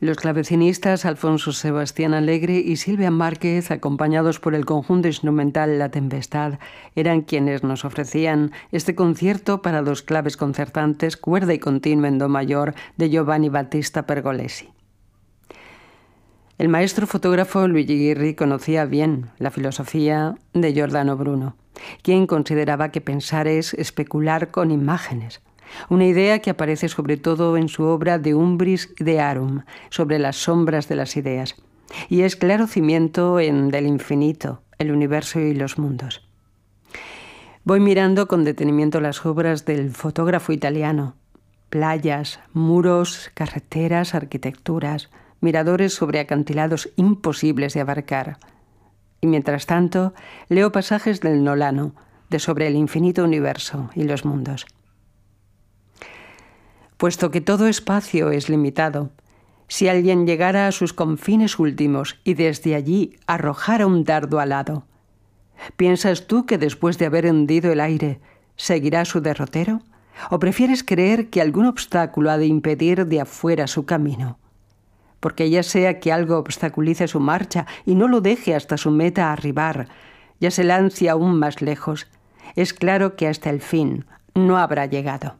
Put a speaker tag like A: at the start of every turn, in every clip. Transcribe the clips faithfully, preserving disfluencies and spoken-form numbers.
A: Los clavecinistas Alfonso Sebastián Alegre y Silvia Márquez, acompañados por el conjunto instrumental La Tempestad, eran quienes nos ofrecían este concierto para dos claves concertantes, cuerda y continuo en do mayor, de Giovanni Battista Pergolesi. El maestro fotógrafo Luigi Ghirri conocía bien la filosofía de Giordano Bruno, quien consideraba que pensar es especular con imágenes, una idea que aparece sobre todo en su obra De Umbris Idearum, sobre las sombras de las ideas, y es claro cimiento en Del Infinito, el universo y los mundos. Voy mirando con detenimiento las obras del fotógrafo italiano, playas, muros, carreteras, arquitecturas, miradores sobre acantilados imposibles de abarcar. Y mientras tanto, leo pasajes del Nolano, de Sobre el infinito universo y los mundos. Puesto que todo espacio es limitado, si alguien llegara a sus confines últimos y desde allí arrojara un dardo alado, ¿piensas tú que después de haber hendido el aire seguirá su derrotero? ¿O prefieres creer que algún obstáculo ha de impedir de afuera su camino? Porque ya sea que algo obstaculice su marcha y no lo deje hasta su meta arribar, ya se lance aún más lejos, es claro que hasta el fin no habrá llegado.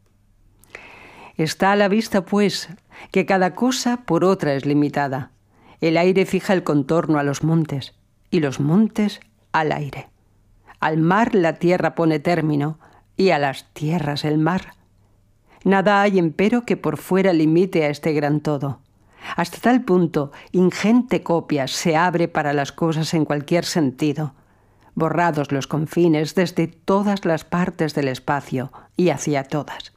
A: Está a la vista, pues, que cada cosa por otra es limitada. El aire fija el contorno a los montes, y los montes al aire. Al mar la tierra pone término, y a las tierras el mar. Nada hay, empero, que por fuera limite a este gran todo. Hasta tal punto, ingente copia se abre para las cosas en cualquier sentido, borrados los confines desde todas las partes del espacio y hacia todas.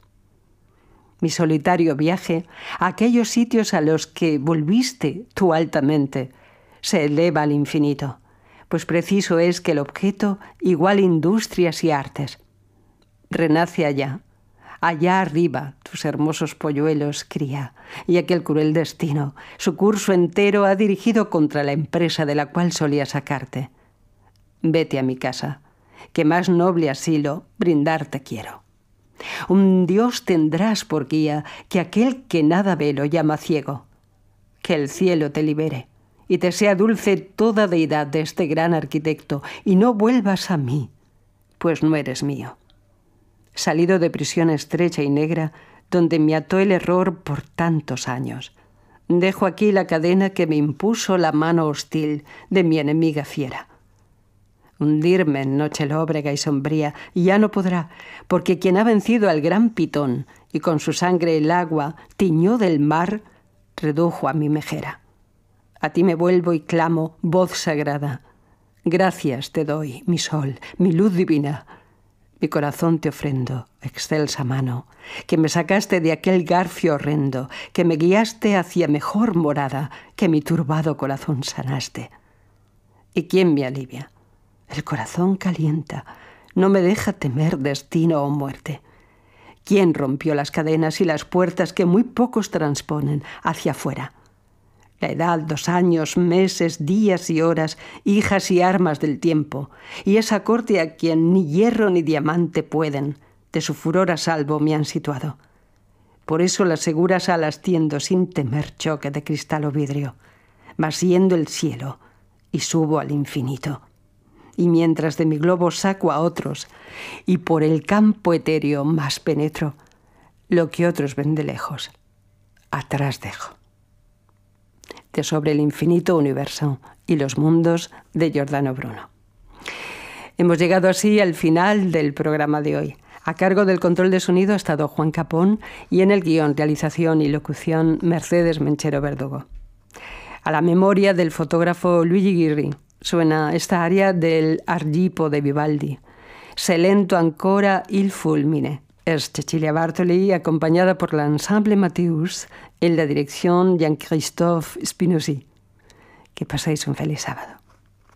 A: Mi solitario viaje a aquellos sitios a los que volviste tú altamente se eleva al infinito, pues preciso es que el objeto iguale industrias y artes. Renace allá, allá arriba tus hermosos polluelos cría, y aquel cruel destino su curso entero ha dirigido contra la empresa de la cual solía sacarte. Vete a mi casa, que más noble asilo brindarte quiero. Un Dios tendrás por guía que aquel que nada ve lo llama ciego. Que el cielo te libere y te sea dulce toda deidad de este gran arquitecto y no vuelvas a mí, pues no eres mío. Salido de prisión estrecha y negra, donde me ató el error por tantos años, dejo aquí la cadena que me impuso la mano hostil de mi enemiga fiera. Hundirme en noche lóbrega y sombría ya no podrá, porque quien ha vencido al gran Pitón y con su sangre el agua tiñó del mar, redujo a mi mejera. A ti me vuelvo y clamo, voz sagrada. Gracias te doy, mi sol, mi luz divina. Mi corazón te ofrendo, excelsa mano, que me sacaste de aquel garfio horrendo, que me guiaste hacia mejor morada, que mi turbado corazón sanaste. ¿Y quién me alivia? El corazón calienta, no me deja temer destino o muerte. ¿Quién rompió las cadenas y las puertas que muy pocos transponen hacia afuera? La edad, los años, meses, días y horas, hijas y armas del tiempo, y esa corte a quien ni hierro ni diamante pueden, de su furor a salvo me han situado. Por eso las seguras alas tiendo sin temer choque de cristal o vidrio, mas yendo el cielo y subo al infinito. Y mientras de mi globo saco a otros, y por el campo etéreo más penetro, lo que otros ven de lejos, atrás dejo. De Sobre el infinito universo y los mundos, de Giordano Bruno. Hemos llegado así al final del programa de hoy. A cargo del control de sonido ha estado Juan Capón y en el guión, realización y locución Mercedes Menchero Verdugo. A la memoria del fotógrafo Luigi Ghirri suena esta aria del Argipo de Vivaldi. Se lento ancora il fulmine. Es Cecilia Bartoli, acompañada por l'Ensemble Matthews en la dirección Jean-Christophe Spinozzi. Que paséis un feliz sábado.